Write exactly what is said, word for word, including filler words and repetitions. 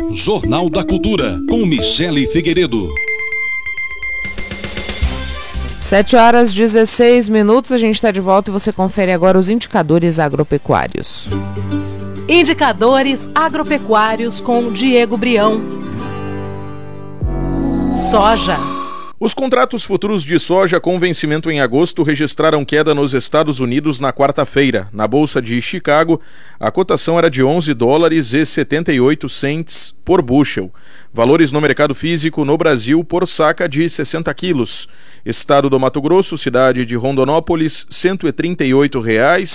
Jornal da Cultura, com Michele Figueiredo. sete horas e dezesseis minutos, a gente está de volta e você confere agora os indicadores agropecuários. Indicadores agropecuários com Diego Brião. Soja. Os contratos futuros de soja com vencimento em agosto registraram queda nos Estados Unidos na quarta-feira. Na Bolsa de Chicago, a cotação era de onze dólares e setenta e oito cents por bushel. Valores no mercado físico no Brasil por saca de sessenta quilos. Estado do Mato Grosso, cidade de Rondonópolis, cento e trinta e oito reais